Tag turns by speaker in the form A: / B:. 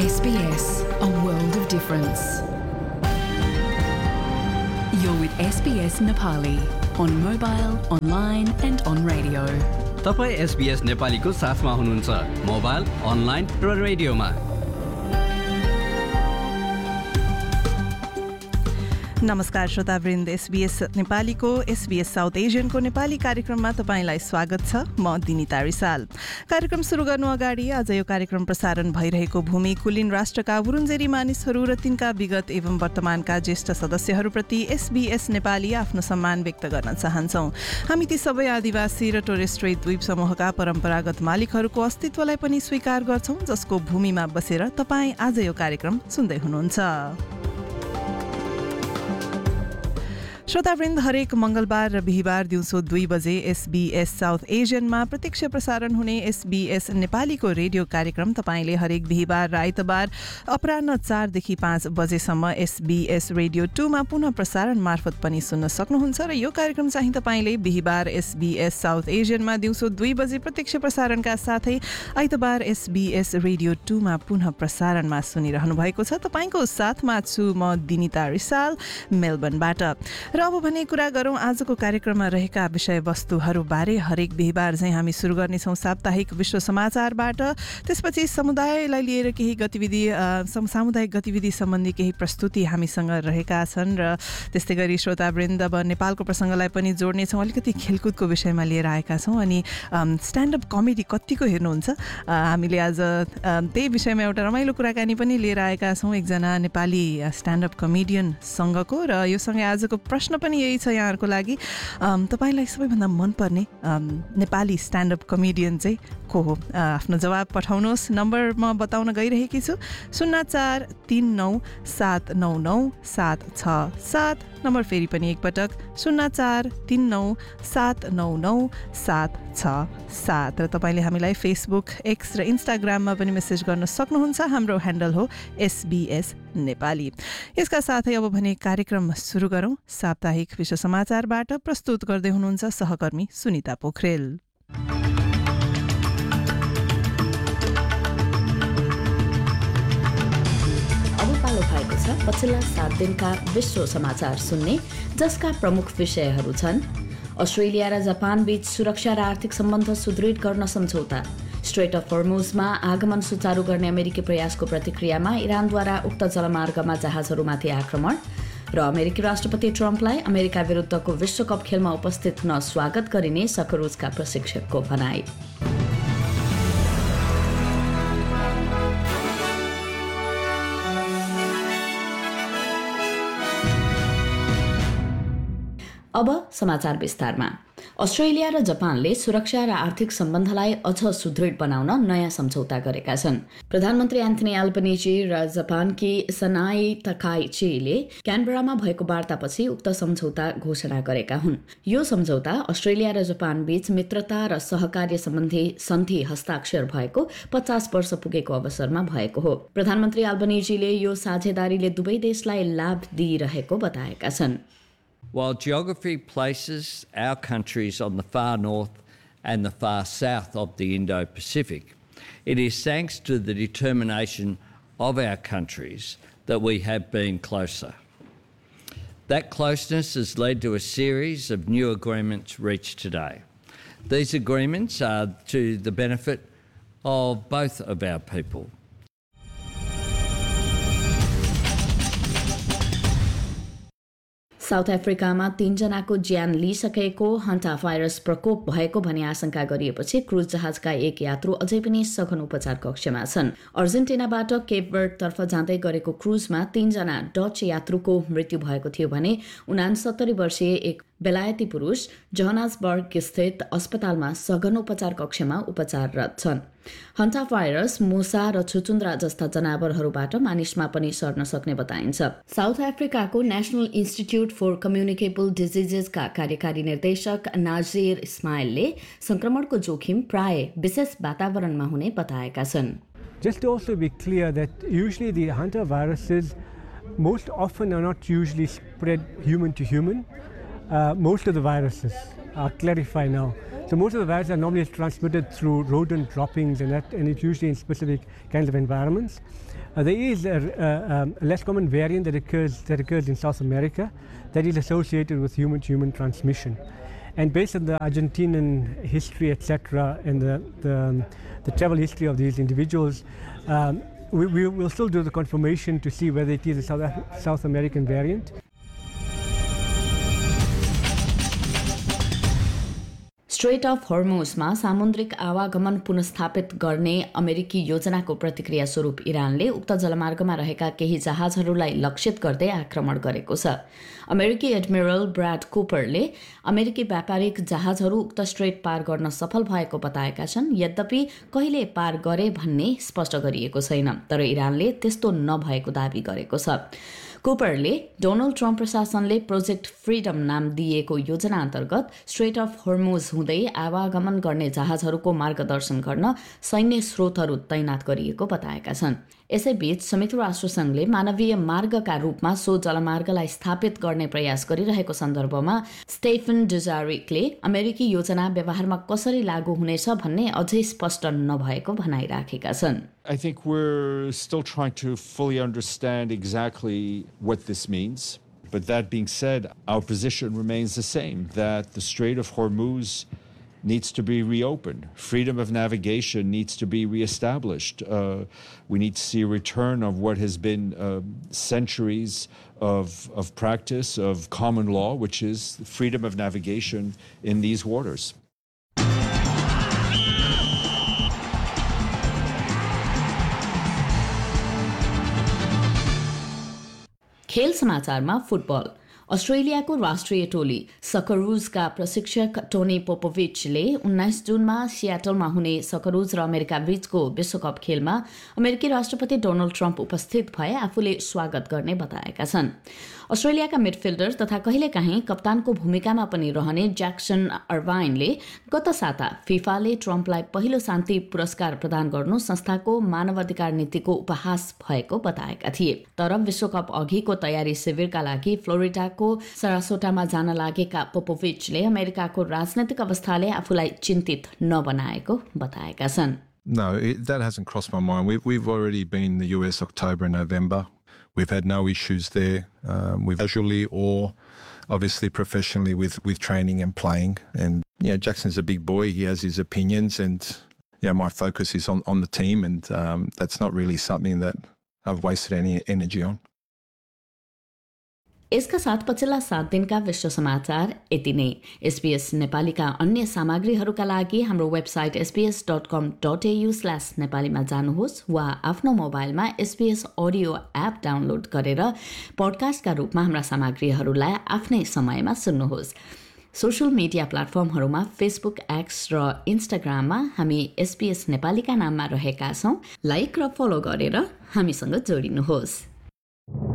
A: SBS, a world of difference. You're with SBS Nepali on mobile, online and on radio.
B: तपाईं SBS नेपालीको साथमा हुनुहुन्छ mobile, online र रेडियोमा।
C: नमस्कार श्रोतावृन्द, SBS नेपालीको SBS साउथ एशियनको नेपाली कार्यक्रममा तपाईंलाई स्वागत छ। म दिनिता रिसाल। कार्यक्रम सुरु गर्नु अगाडि आज यो कार्यक्रम प्रसारण भइरहेको भूमि कुलीन राष्ट्रका बुरुन्जेरी मानिसहरू र तिनका विगत एवं वर्तमानका ज्येष्ठ सदस्यहरूप्रति SBS नेपाली आफ्नो सम्मान व्यक्त गर्न चाहन्छौं। हामी ती सबै आदिवासी र टोरेस स्ट्रेट द्वीप समूहका परम्परागत मालिकहरूको अस्तित्वलाई पनि स्वीकार गर्छौं, जसको भूमिमा बसेर तपाईं आज यो कार्यक्रम सुन्दै हुनुहुन्छ। श्रोतावृन्द, हरेक मंगलबार र बिहिबार दिउँसो 2 बजे SBS साउथ एशियनमा प्रत्यक्ष प्रसारण हुने SBS नेपालीको रेडियो कार्यक्रम तपाईंले हरेक बिहिबार र आइतबार अपराह्न 4 देखि 5 बजेसम्म SBS रेडियो 2 मा पुनः प्रसारण मार्फत पनि सुन्न सक्नुहुन्छ र यो कार्यक्रम चाहिँ तपाईंले बिहिबार SBS साउथ एशियनमा दिउँसो 2 बजे प्रत्यक्ष प्रसारणका साथै आइतबार SBS रेडियो 2 मा पुनः प्रसारणमा सुनिरहनु भएको छ। तपाईंको साथमा छु म दिनिता रिसाल मेलबर्नबाट। र अब भने कुरा गरौं आजको कार्यक्रममा रहेका विषयवस्तुहरू बारे। हरेक बिहिबार चाहिँ हामी सुरु गर्नेछौं साप्ताहिक विश्व समाचारबाट। त्यसपछि समुदायलाई लिएर केही गतिविधि सामुदायिक गतिविधि सम्बन्धी केही प्रस्तुति हामीसँग रहेका छन् र त्यस्तै गरी श्रोतावृन्द अब नेपालको प्रसङ्गलाई पनि जोड्नेछौं। अलिकति खेलकुदको विषयमा लिएर आएका छौं अनि स्ट्यान्ड अप कमेडी कतिको हेर्नुहुन्छ, हामीले आज त्यही विषयमा एउटा रमाइलो कुराकानी पनि लिएर आएका छौं एकजना नेपाली स्ट्यान्ड अप कमेडियनसँगको। र यो सँगै आजको प्रश्न पनि यही छ यहाँहरूको लागि, तपाईलाई सबैभन्दा मनपर्ने नेपाली स्ट्यान्ड अप कमेडियन चाहिँ को हो? आफ्नो जवाब पठाउनुहोस्। नम्बर म बताउन गइरहेकी छु 0439799767। नम्बर फेरि पनि एकपटक 0439799767 र तपाईले हामीलाई फेसबुक, एक्स र इन्स्टाग्राममा पनि मेसेज गर्न सक्नुहुन्छ। हाम्रो ह्यान्डल हो SBS नेपाली। यसका साथै अब भने कार्यक्रम सुरु गरौं। साप्ताहिक विश्व समाचारबाट प्रस्तुत गर्दै हुनुहुन्छ सहकर्मी सुनिता पोखरेल।
D: भएको छ पछिल्ला 7 दिनका विश्व समाचार सुन्ने, जसका प्रमुख विषयहरू छन्: अस्ट्रेलिया र जापान बीच सुरक्षा र आर्थिक सम्बन्ध सुदृढ गर्न सम्झौता, स्ट्रेट अफ हर्मुजमा आगमन सुचारू गर्ने अमेरिकी प्रयासको प्रतिक्रियामा इरानद्वारा उक्त जलमार्गमा जहाजहरूमाथि आक्रमण र अमेरिकी राष्ट्रपति ट्रम्पलाई अमेरिका विरुद्धको विश्वकप खेलमा उपस्थित हुन स्वागत गरिने सकरुजका प्रशिक्षकको भनाई। अब समाचार विस्तारमा। अस्ट्रेलिया र जापानले सुरक्षा र आर्थिक सम्बन्धलाई अझ सुदृढ बनाउन नयाँ सम्झौता गरेका छन्। प्रधानमन्त्री एन्थनी एल्बनीजी र जापानकी सनाई तकाइचीले क्यानबरामा भएको वार्तापछि उक्त सम्झौता घोषणा गरेका हुन्। यो सम्झौता अस्ट्रेलिया र जापान बीच मित्रता र सहकार्य सम्बन्धी सन्धि हस्ताक्षर भएको 50 वर्ष पुगेको अवसरमा भएको हो। प्रधानमन्त्री एल्बनीजीले यो साझेदारीले दुवै देशलाई लाभ दिइरहेको बताएका छन्।
E: While geography places our countries on the far north and the far south of the Indo-Pacific, it is thanks to the determination of our countries that we have been closer. That closeness has led to a series of new agreements reached today. These agreements are to the benefit of both of our people.
D: South अफ्रिकामा 3 जनाको ज्यान लिइसकेको हन्टा virus प्रकोप भएको भनी आशंका गरिएपछि cruise जहाजका एक यात्रु अझै पनि सघन उपचार कक्षमा छन्। अर्जेन्टिनाबाट केप बर्डतर्फ जाँदै गरेको क्रुजमा 3 जना डच यात्रुको मृत्यु भएको थियो भने 69 वर्षीय एक बेलायती पुरुष जोहान्सबर्ग स्थित अस्पतालमा सघन उपचार कक्षमा उपचाररत छन्। हन्टा भाइरस मुसा र छुचुन्द्रा जस्ता जनावरहरूबाट मानिसमा पनि सर्न सक्ने बताइन्छ। साउथ अफ्रिकाको नेशनल इन्स्टिट्युट फर कम्युनिकेबल डिजिजेसका कार्यकारी निर्देशक नाजिर इस्माइलले संक्रमणको जोखिम प्राय विशेष वातावरणमा हुने बताएका छन्।
F: Just to also be clear that usually the Hanta viruses most often are not usually spread human to human. Most of the viruses clarify now. So most of the viruses are normally transmitted through rodent droppings and it's usually in specific kinds of environments. There is a less common variant that occurs in South America that is associated with human-to-human transmission. And based on the Argentinian history, etc., and the travel history of these individuals, we will still do the confirmation to see whether it is a South American variant.
D: Strait of हर्मुजमा सामुद्रिक आवागमन पुनस्थापित गर्ने अमेरिकी योजनाको प्रतिक्रिया स्वरूप इरानले उक्त जलमार्गमा रहेका केही जहाजहरूलाई लक्षित गर्दै आक्रमण गरेको छ। अमेरिकी एडमिरल ब्राड कुपरले अमेरिकी व्यापारिक जहाजहरू उक्त स्ट्रेट पार गर्न सफल भएको बताएका छन्। यद्यपि कहिले पार गरे भन्ने स्पष्ट गरिएको छैन, तर इरानले त्यस्तो नभएको दावी गरेको छ। कुपरले डोनाल्ड ट्रम्प प्रशासनले प्रोजेक्ट फ्रिडम नाम दिएको योजना अन्तर्गत स्ट्रेट अफ हर्मुज हुँदै आवागमन गर्ने जहाजहरूको मार्गदर्शन गर्न सैन्य स्रोतहरू तैनात गरिएको बताएका छन्। यसैबीच संयुक्त राष्ट्रसङ्घले मानवीय मार्गका रूपमा सो जलमार्गलाई स्थापित गर्ने प्रयास गरिरहेको सन्दर्भमा स्टेफन डुजारिकले अमेरिकी योजना व्यवहारमा कसरी लागू हुनेछ भन्ने अझै स्पष्ट नभएको भनाइराखेका छन्।
G: I think we're still trying to fully understand exactly what this means. But that being said, our position remains the same, that the Strait of Hormuz needs to be reopened. Freedom of navigation needs to be reestablished. We need to see a return of what has been centuries of practice of common law, which is freedom of navigation in these waters.
D: खेल समाचारमा football. अस्ट्रेलियाको राष्ट्रिय टोली सकरुजका प्रशिक्षक Tony पोपोभिचले 19 जुनमा सियाटलमा हुने सकरुज र America बीचको विश्वकप खेलमा अमेरिकी राष्ट्रपति डोनाल्ड ट्रम्प उपस्थित भए आफूले स्वागत गर्ने बताएका छन्। अस्ट्रेलियाका मिडफिल्डर तथा कहिलेकाहीँ कप्तानको भूमिकामा पनि रहने ज्याक्सन अर्वाइनले गत साता फिफाले ट्रम्पलाई पहिलो शान्ति पुरस्कार प्रदान गर्नु संस्थाको मानवाधिकार नीतिको उपहास भएको बताएका थिए। तर विश्वकप अघिको तयारी शिविरका लागि फ्लोरिडाको सरासोटामा जान लागेका पोपोभिचले अमेरिकाको राजनैतिक अवस्थाले आफूलाई चिन्तित नबनाएको बताएका छन्।
H: No, that hasn't crossed my mind. We've already been in the US October and November. We've had no issues there. We've casually or obviously professionally with training and playing. And Jackson's a big boy. He has his opinions, and my focus is on the team, and that's not really something that I've wasted any energy on.
D: यसका साथ पछिल्ला 7 दिनका विश्व समाचार यति नै। SBS नेपालीका अन्य सामग्रीहरूका लागि हाम्रो वेबसाइट sbs.com.au/नेपालीमा जानुहोस् वा आफ्नो मोबाइलमा SBS अडियो एप डाउनलोड गरेर पडकास्टका रूपमा हाम्रा सामग्रीहरूलाई आफ्नै समयमा सुन्नुहोस्। सोशल मिडिया प्लेटफर्महरूमा फेसबुक, एक्स र इन्स्टाग्राममा हामी SBS नेपालीका नाममा रहेका छौँ। लाइक र फलो गरेर हामीसँग जोडिनुहोस्।